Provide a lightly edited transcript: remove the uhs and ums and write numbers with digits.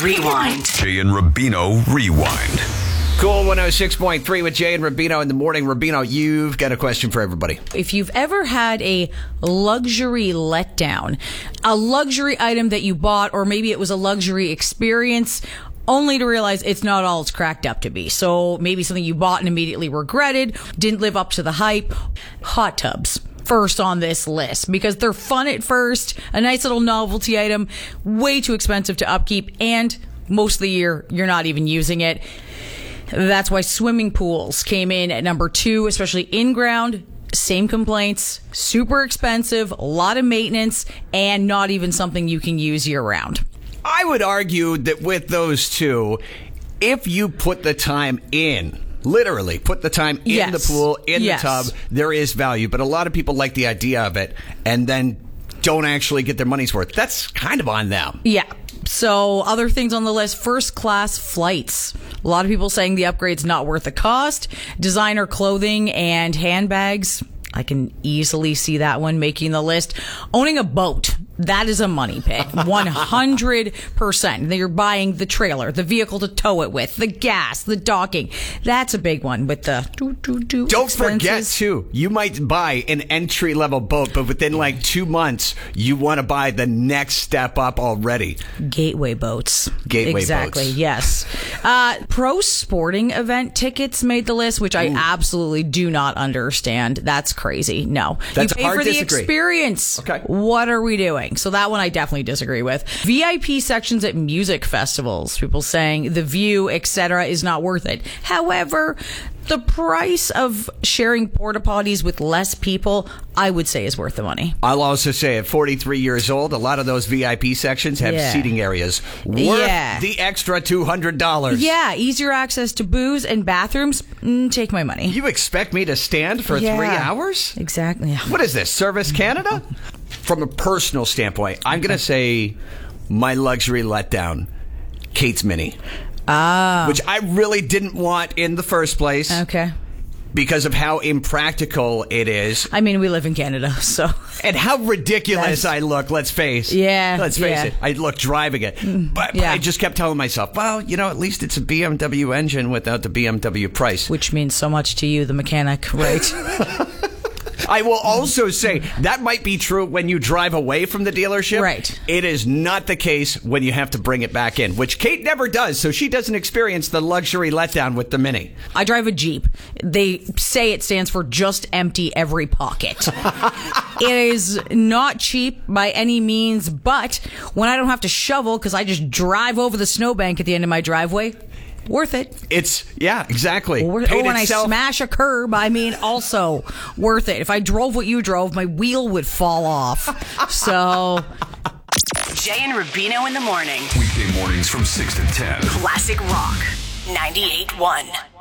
Rewind. Jay and Rubino Rewind. Cool 106.3 with Jay and Rubino in the morning. Rubino, you've got a question for everybody. If you've ever had a luxury letdown, a luxury item that you bought, or maybe it was a luxury experience, only to realize it's not all it's cracked up to be. So maybe something you bought and immediately regretted, didn't live up to the hype. Hot tubs. First on this list because they're fun at first, a nice little novelty item, way too expensive to upkeep, and most of the year you're not even using it. That's why swimming pools came in at number 2, especially in-ground. Same complaints, super expensive, a lot of maintenance, and not even something you can use year-round. I would argue that with those two, if you put the time in, literally put the time in the pool, in the tub, there is value. But a lot of people like the idea of it and then don't actually get their money's worth. That's kind of on them. Yeah. So other things on the list, first class flights. A lot of people saying the upgrade's not worth the cost. Designer clothing and handbags. I can easily see that one making the list. Owning a boat. That is a money pit. 100%. You're buying the trailer, the vehicle to tow it with, the gas, the docking. That's a big one with the Don't forget, too, you might buy an entry-level boat, but within like 2 months, you want to buy the next step up already. Gateway boats. Exactly, yes. Pro sporting event tickets made the list, which I absolutely do not understand. That's crazy. No. That's you pay hard for the disagree. Experience. Okay. What are we doing? So that one I definitely disagree with. VIP sections at music festivals. People saying the view, etc. is not worth it. However, the price of sharing porta potties with less people, I would say, is worth the money. I'll also say at 43 years old, a lot of those VIP sections have seating areas worth the extra $200. Yeah, easier access to booze and bathrooms. Take my money. You expect me to stand for 3 hours? Exactly. What is this, Service Canada? From a personal standpoint, I'm going to say my luxury letdown, Kate's Mini. Which I really didn't want in the first place. Okay. Because of how impractical it is. I mean, we live in Canada, so. And how ridiculous I look, let's face. Let's face it. I look driving it. But I just kept telling myself, well, you know, at least it's a BMW engine without the BMW price. Which means so much to you, the mechanic, right? I will also say that might be true when you drive away from the dealership. Right. It is not the case when you have to bring it back in, which Kate never does, so she doesn't experience the luxury letdown with the Mini. I drive a Jeep. They say it stands for just empty every pocket. It is not cheap by any means, but when I don't have to shovel because I just drive over the snowbank at the end of my driveway, worth it. It's, exactly. When I smash a curb, I mean, also worth it. If I drove what you drove, my wheel would fall off. So. Jay and Rubino in the morning. Weekday mornings from 6 to 10. Classic Rock 98.1.